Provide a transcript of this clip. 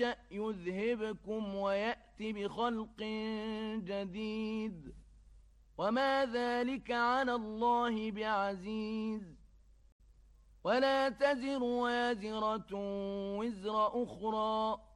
يذهبكم ويأت بخلق جديد وما ذلك على الله بعزيز ولا تزر وازرة وزر أخرى